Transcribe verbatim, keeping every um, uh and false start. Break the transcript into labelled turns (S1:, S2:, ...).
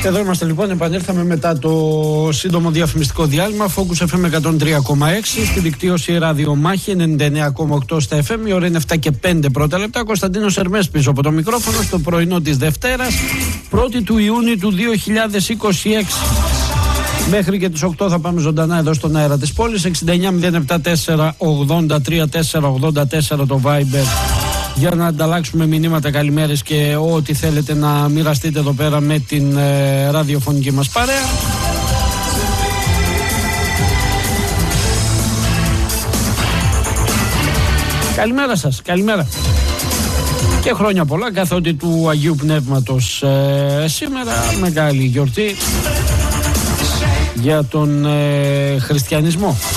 S1: Και εδώ είμαστε λοιπόν, επανέλθαμε μετά το σύντομο διαφημιστικό διάλειμμα. Focus εφ εμ εκατόν τρία κόμμα έξι, στη δικτύωση Ραδιομάχη ενενήντα εννέα κόμμα οκτώ στα εφ εμ. Η ώρα είναι επτά και πέντε πρώτα λεπτά. Κωνσταντίνος Ερμές πίσω από το μικρόφωνο στο πρωινό της Δευτέρας, πρώτη του Ιούνιου του δύο χιλιάδες είκοσι έξι. Μέχρι και τις οκτώ θα πάμε ζωντανά εδώ στον αέρα της πόλης. εξήντα εννέα μηδέν επτά τέσσερα ογδόντα τρία τέσσερα ογδόντα τέσσερα το Viber, για να ανταλλάξουμε μηνύματα, καλημέρες και ό,τι θέλετε να μοιραστείτε εδώ πέρα με την ε, ραδιοφωνική μας παρέα. Καλημέρα σας, καλημέρα. Και χρόνια πολλά, καθότι του Αγίου Πνεύματος ε, σήμερα, μεγάλη γιορτή για τον ε, χριστιανισμό.